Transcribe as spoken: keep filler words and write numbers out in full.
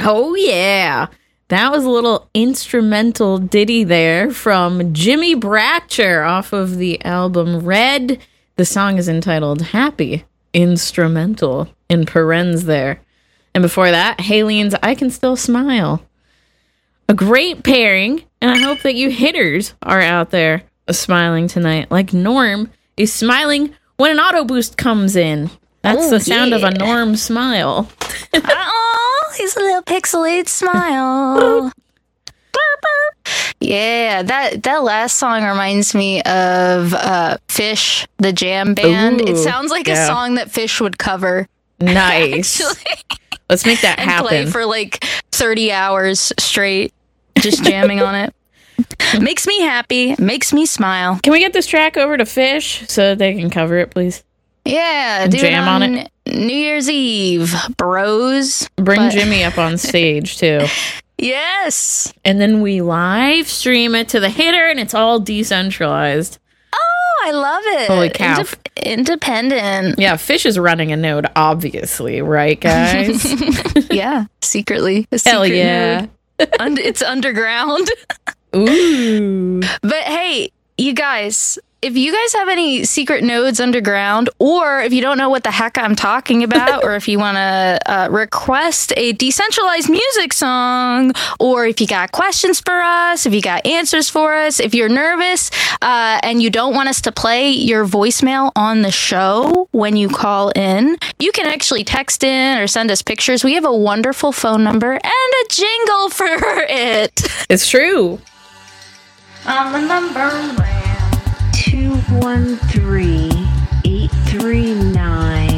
Oh, yeah. That was a little instrumental ditty there from Jimmy Bratcher off of the album Red. The song is entitled Happy Instrumental in parens there. And before that, Halene's I Can Still Smile. A great pairing, and I hope that you hitters are out there smiling tonight. Like Norm is smiling when an auto boost comes in. That's oh, the sound yeah. of a Norm smile. Oh, he's a little pixelated smile. Yeah, that, that last song reminds me of uh, Fish, the jam band. Ooh, it sounds like yeah. a song that Fish would cover. Nice. Let's make that and happen. Play for like thirty hours straight, just jamming on it. Makes me happy. Makes me smile. Can we get this track over to Fish so they can cover it, please? Yeah, do jam it on, on it. New Year's Eve, bros. Bring but... Jimmy up on stage too. Yes. And then we live stream it to the hitter, and it's all decentralized. Oh, I love it. Holy cow. Indep- independent. Yeah, Fish is running a node, obviously, right, guys? Yeah, secretly. A Hell secret yeah. node. Und- it's underground. Ooh. But hey, you guys, if you guys have any secret nodes underground, or if you don't know what the heck I'm talking about, or if you want to uh, request a decentralized music song, or if you got questions for us, if you got answers for us, if you're nervous uh, and you don't want us to play your voicemail on the show when you call in, you can actually text in or send us pictures. We have a wonderful phone number and a jingle for it. It's true. On the number two one three, eight three nine.